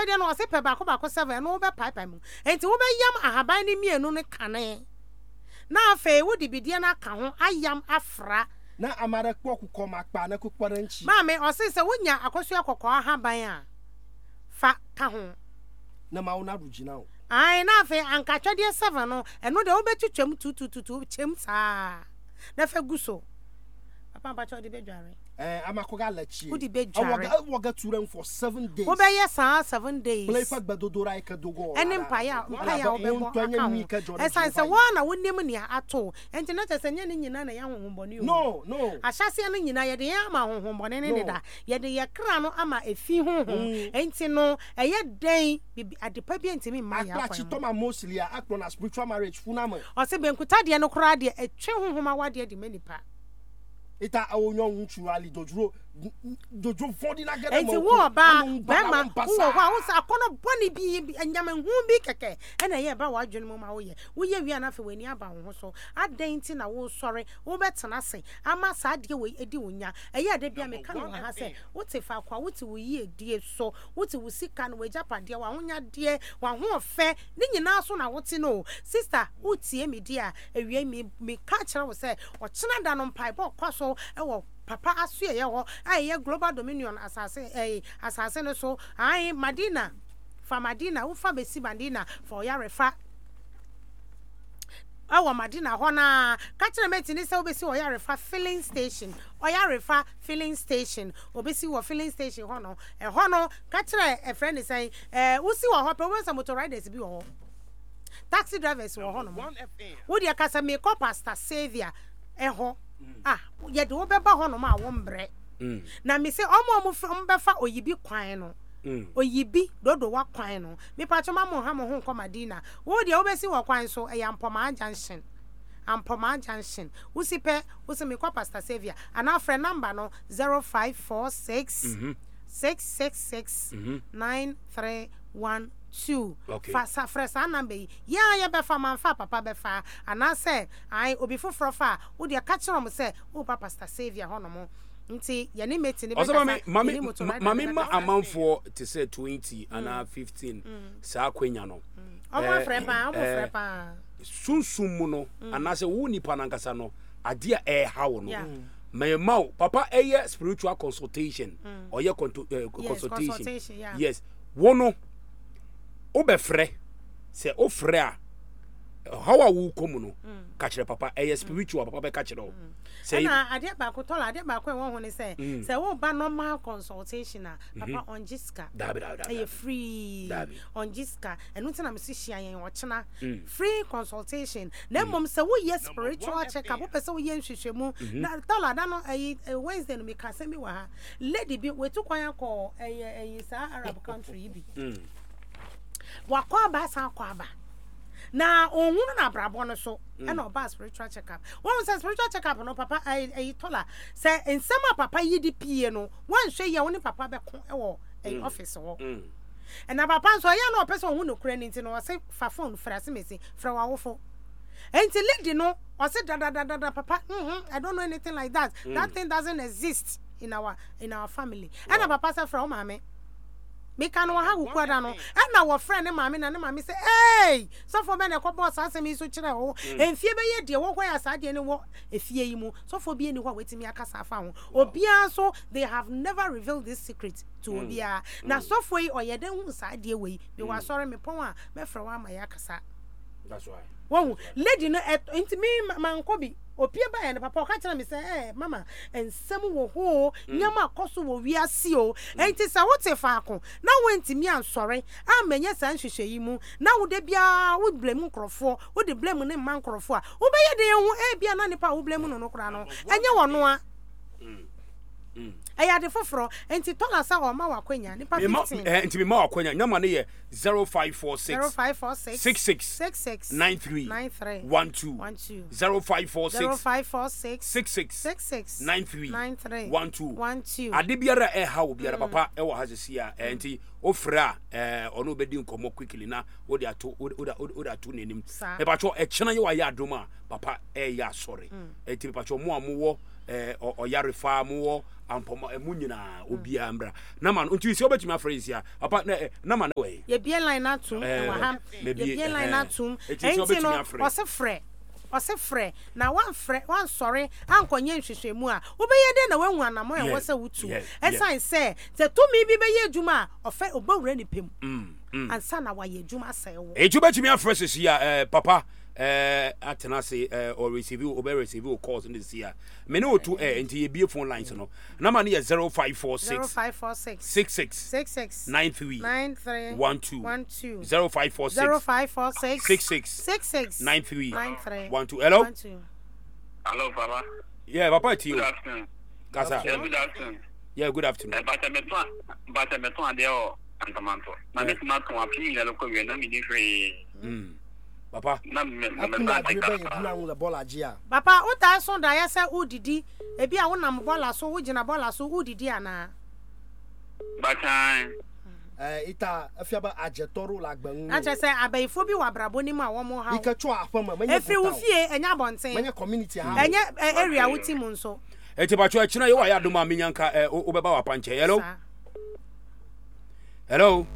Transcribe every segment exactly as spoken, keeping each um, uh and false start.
twede no ose pe ba ko ba ko seven no be pipe mu enti wo be yam ahaban ni mienu ne kane na afa wo di bidie na ka ho ayam afra na amara kpo kokko makpa na kokpara nchi ma me ose se wonya akoso akokko ahaban a fa ka ho na ma wona rugina o ai na afa anka twede seven no eno de wo be twetwam tutututu chem saa na fa guso papa pa twede be dware eh amakoga lachi wo di be dware woga turan for seven days wo be yes seven days play fa gbadodora ika dogo eni mpaya mpaya wo be mo esa se wo na wonim ne ato enti na tese nya ne nyina na ya honhombone o no no ahyase no nyina ye de ya ama honhombone ne ne da ye de ye kra no ama efi honhom enti no eye den adepa bi enti mi ma ya kwa aklachi toma mostly akpo na spiritual marriage funama o se benkuta de no kra de etwe honhom awade de manipa ita awonyo nchu ali dojuro dojo fodi na gere mo enti wo ba ba ma wo wa wo sa kono boni bi anyame hu bi keke ena ye ba wa dwene mo ma wo ye wo ye wi ana fe wani aba ho so adan ti na wo sore wo betena se ama sa de we edi wonya eye de bia me ka no ha se wo te fa kwa wo te wo yi edi so wo te wo sika no we japade wa honya de wa ho fe ni nyina so na wo te no sister wo tie me dia ewie me me ka kire wo se o kina da no mpai ba kwa so e wo papa asu ye ho aye global dominion asase eh asase no so ai Madina fa Madina wo fa besi Madina for ya refa awa Madina ho na ka kire meti ni se obesi wo ya refa filling station o ya refa filling station obesi wo filling station ho no e ho no ka kire e friend say eh wo si wo ho pe wo sa motor riders bi wo taxi drivers wo ho no wo dia kasa me ko pastor Savior e ho ah ye de wo beba ho no ma wo mbre na me se omo omo befa oyibi kwan no oyibi dodo wa kwan no me pa choma mo ha mo ho nko Madina wo de wo besi wo kwan so e yampoma junction ampoma junction wo si pe wo se me ko pastor Savior ana friend number no zero five four six six six six nine three one two fa sa fresa number ya ya be fa man fa papa be fa ana say ai obi foforo fa wo de ka kire mo say wo papa pastor Savior ho no mo nti ya ni meti ni be ka mami mami ma amanfo te say twenty ana fifteen sa kwenya no omo frepa omo frepa sunsum mu no ana say wo nipa nankasa no ade a e hawo no my mau papa eye spiritual consultation or your consultation yes wono obefre se ofre a how are we come no catch the papa eh spiritual papa be catch it all say na ade ba ko tola ade ba ko e won ho ne say say wo ba normal consultation a papa on jiska eh free on jiska enu tina me si hia yen wo chena free consultation na mom say wo yes spiritual check up pese wo yen hwehwemu na tola da no eh Wednesday no me ka se me wa ha lady bi we to kwan akọ eh eh sa Arab country bi wakwa ba sa kwa ba na ohunu na brabo no so e na oba spiritual check up won say spiritual check up no papa ai tola say ensema papa yidi pie no wan hwe ye woni papa be ko e wo e office wo e na papa so ya na opese ohunu kura ni nti no say fa phone fra se mesi fra wa wofo enti lady no o say da da da da papa mhm I don't know anything like that that thing doesn't exist in our in our family and na papa say fra o mama me kan wo ha gukwada no e na wo friend maame na ne maame say hey so for be na ko boss asemi so kire ho enfie be ye de wo kwa ya sa de ne wo efie yi mu so for be ni ho wetimi akasa fa ho obia so they have never revealed this secret to obia na so for yi oyede hu sa de we be wa sorry me pon a me fra wa ma ya kasa that's why wo lady no intimi mankobi opie ba ya papa o ka kire me say eh mama ensem wo ho nyama akoso wo wiase o enti sa wo te fa ko na wentimi ansore amanye san hwehwe yi mu na wo de bia wo blame nkrofo wo de blame ne man nkrofo a wo be ye de hu e bia na nipa wo blame no no kra no enye wono a aya de foforo enti tola sa o ma wakwanya nipa fifteen enti me ma wakwanya nyama ne ye zero five four six zero five four six six six six six nine three nine three one two zero five four six zero five four six six six six six nine three nine three one two one two ade biara e ha wo biara papa e wo ha sesia enti ofra eh ono bedi nkomo quickly na wo de ato wo da wo da ato nenim me pa cho e chena ye wa ya adoma papa e ya sorry e ti me pa cho mo amowo eh oyarefa mo ampomo emu nyina obi ambra na man ntu isi obetumi afrase ya papa na man we ye bie line na tum e wa ha ye bie line na tum enti no o se frɛ o se frɛ na wan frɛ wan sorry ankonye nhwehwemu a wo be ye de na wanhu anamo e wo se wutu esan se se to mi bi be ye adwuma o fe obawura ni pem ansa na wa ye adwuma sai wo e ju betumi afrase ya papa eh atena say eh or receive or be receive calls in this year me no to eh into ye be phone lines no number na zero five four six zero five four six six six six six nine three nine three one two one two zero five four six zero five four six six six six six nine three nine three one two. Hello hello papa yeah papa to you good afternoon kasa yeah good afternoon yeah good afternoon but I met one but I met one there antamanto na me tuma to api na lo ko we na mi di free mm papa na me na me ba ye dina wo le ball agia papa o ta so da ya se udidi e bia wo nam ball so wo gina ball so udidi ana but time eh ita afiaba ajetoro lagban na che se abaifo bi wa brabo ni mu a wo mo ha ikacho afama manya efi wo fie enya bonten manya community ha enya area wo ti mu nso e ti ba cho e china ye wa ya doma menyanka eh o beba wa panche hello hello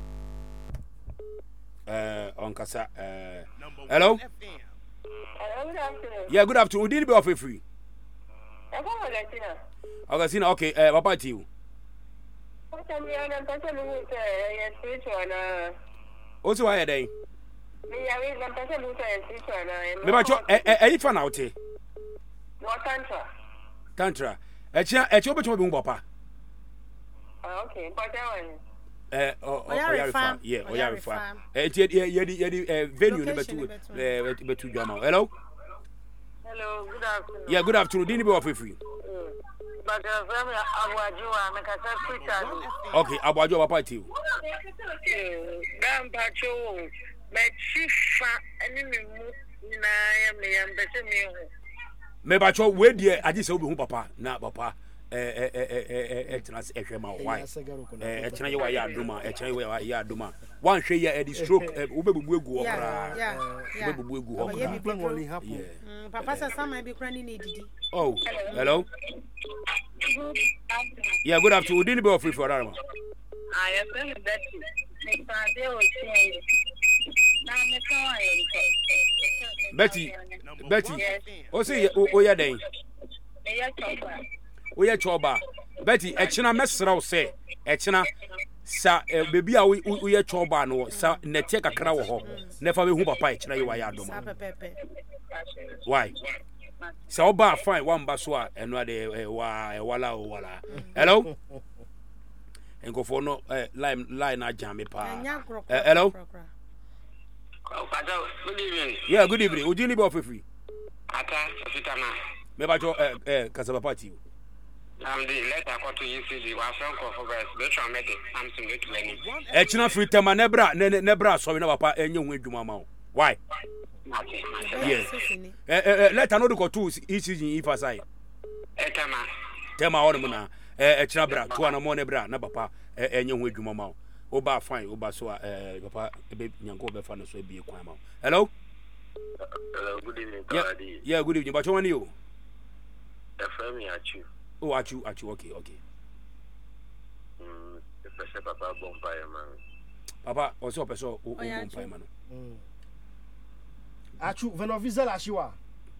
uh on kasa uh hello yeah good afternoon we did be off free Augustina okay uh papa to you also why dey me ba cho eh eh fa na ote what tantra tantra e chia e chia obecho be papa ah okay but that one eh Oyarifa yeah Oyarifa eh ye ye ye venue ne betu eh betu dwama hello hello good afternoon yeah good afternoon dini be off free but from Abuajua me ka say Twitter okay Abuajua papa ti dan pacho me chifa ani me mu na ya me ya mbese me hu me ba cho we die agi se obi hu papa na papa eh eh eh eh eh trans ehwe ma why eh chena ye wa ya aduma eh chena ye wa ya aduma wan hwe ya edi stroke obebubu egu okra obebubu egu okra papa sa sama bi kra ni na edidi oh hello yeah good afternoon didn't be free for arma I am very Betty me pade o se na me kan ayo Betty Betty o say o ya den e ya choba o ya choba Betty e chena mesra o say e chena sa bebi a o ya choba no sa nete kakra wo ho na fa be hu papa e chena ye wa ya adoma why sa oba fine one ba so a eno ade wa e wala o wala hello enko for no line line na jam me pa hello good evening yeah good evening o dini be free ata fitana me ba jo eh eh kasaba party am the letter ko to U C D wa from ko for best be try me am to get many e china free tema nebra nebra so we na papa enye hu adwuma ma why yeah eh eh letter no do to E C G if aside eh tema tema o no na eh china bra to na mo nebra na papa enye hu adwuma ma o ba fine o ba so eh papa be nyanko be fa no so be kwan ma hello hello good evening yeah, yeah good evening but you want you the friend me achu oh achu achu okay okay mm the person papa bonfire man papa o so person o bonfire man mm achu venoviza la shiwa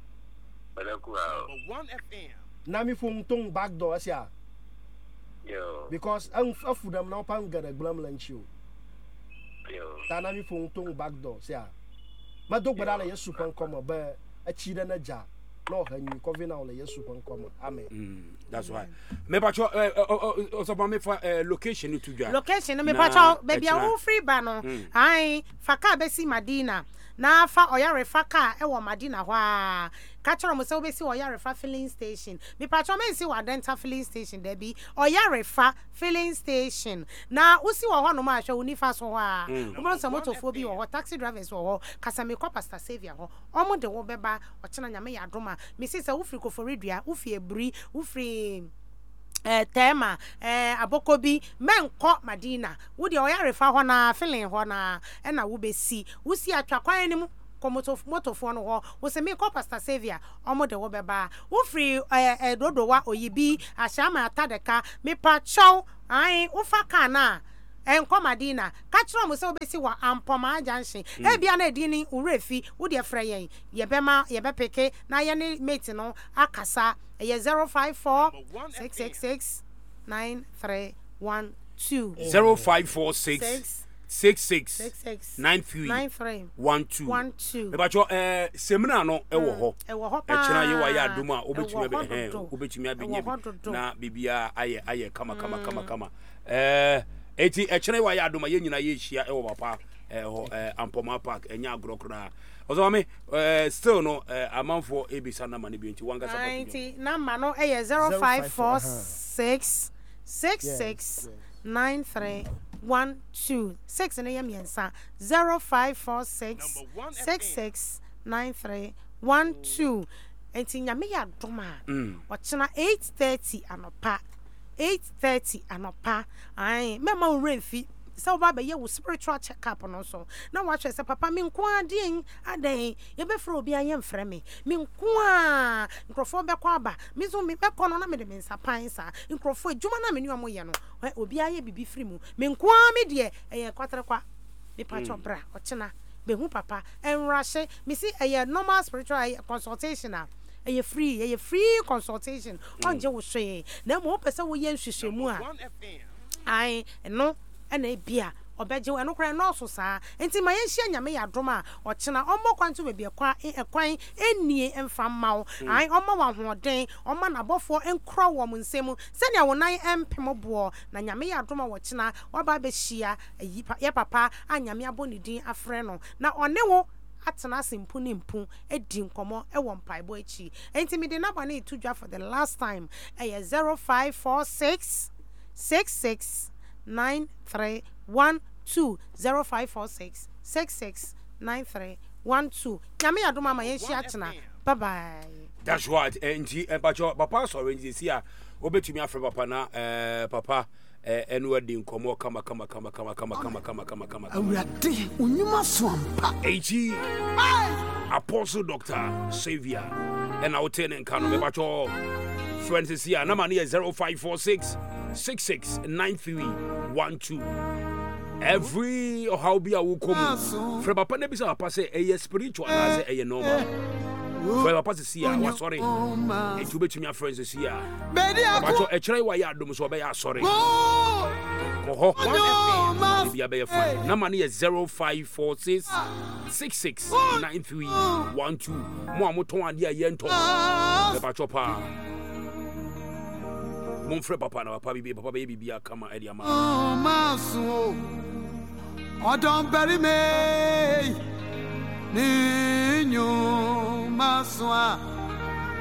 one F M na mi fo mton back door asia yo because an afu dem na pan gada glam lanchi yo ta na mi fo mton back door sia ma do gbada la yesu pan komo ba a chi da na ja no hanyi ko vina la yesu pan komo amen mm that's why me pa cho o so pa me fa location to dwa location me pa cho baby a wo free ba no ai faka be si Madina na fa Oyarifa ka e wo Madina hwa ka choro mo se wo be si Oyarifa filling station me pa cho me si wa dental filling station there be Oyarifa filling station na usi wo ho no ma hwe unifa so hwa wo bro se motofo bi wo taxi drivers wo kasa me ko pastor Savior ho omo de wo beba o chena nyame ya doma me si se wo free ko for redua wo fi ebri wo free eh tema eh abokobi menko Madina wo de oyarefa ho na feeling ho na e na wo besi wo si atwa kwan ni mu komoto motofo no ho wo se me ko Pastor Xavier omo de wo beba wo free eh eh dodowa oyibi ahyama atadeka me pa chow ai wo fa kana enko Madina ka kiro mo se obesi wa Ampoma Junction e bia na edini urefi wo de frɛ yen ye bema ye bepeke na ye ne mate no akasa ye zero five four six six six nine three one two zero five four six six six nine three one two one two. Me ba cho eh seminar no e wo ho e wo ho pa e chena ye wa ya adom a obetumi be he obetumi abenye na bibia aye aye kama kama kama kama eh eti e chena ye wa ya adom a ye nyina ye hia e wo papa eh ho eh Ampoma Park enya agrokra ozo me eh still no eh amanfo ebisa na mane bi enti wanga support enti number no e zero five four six six six nine three one two six and am yensa zero five four six six six nine three one two enti nyame ya doma ochina eight thirty anopa eight thirty anopa ai mema unremfi so baba ye wo spiritual check up no so na wa hwe se papa me nko adien adan ye be fro obi aye mfre me me nko a nkrofo be kwa aba me zo me be kono na me de me nsapan sa nkrofo adwuma na me ni omo ye no obi aye bibi firi mu me nko a me de eye kwatre kwa me pacho bra ochina be hu papa enrahye me si eye normal spiritual consultation a eye free eye free consultation onje wo hwe na mo pese wo ye nhwehwemu a ai no ena bia obeje eno kra no so saa enti ma yenhia nyame ya doma ochina ommo kwanto be bia kwa ekwan enie emfa mawo ai ommo wa hoden omma na bofo enkro wo nsemu senia wonan empembo na nyame ya doma wo china oba be hia ye papa anyame abonidin afre no na one wo atena simpu ni mpu edi nkomo e wo mpaibo echi enti me de number na itudwa for the last time e zero five four six six six nine three one two zero five four six six six nine three one two. Nyame ya doma ma yenshi atena. Bye bye. That's right. Enti empacho papa sorry nti si a obetumi afre papa na eh papa eh enu adi nkomo kama kama kama kama kama kama kama kama kama. Awurade unyuma swampa. Eti Apostle Doctor Xavier and I will tell you nkano me pacho friends here na mani zero five four six six six nine three one two. Every or how be a wukom. From papa nebisa papa say a spiritual as a normal. For papa see ya was sorry. It to be to my friends here. But a try why ya dum so be sorry. Oh, be a be fine. Na money is zero five four six six six nine three one two. Mo amoton ade a yento. The pachopa. Mon frère papa na papa bibi papa baby bia kama edi ama. Oh maso. Odon bury me. Ni nyu maswa.